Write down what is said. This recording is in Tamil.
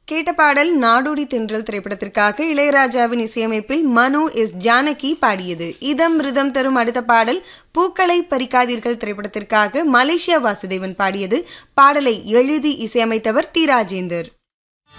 கேட்ட பாடல் நாடோடி தென்றல் திரைப்படத்திற்காக இளையராஜாவின் இசையமைப்பில் மனு எஸ் ஜானகி பாடியது. இதம் ரிதம் தரும் அடுத்த பாடல் பூக்களை பறிக்காதீர்கள் திரைப்படத்திற்காக மலேசியா வாசுதேவன் பாடியது. பாடலை எழுதி இசையமைத்தவர் டி ராஜேந்தர்.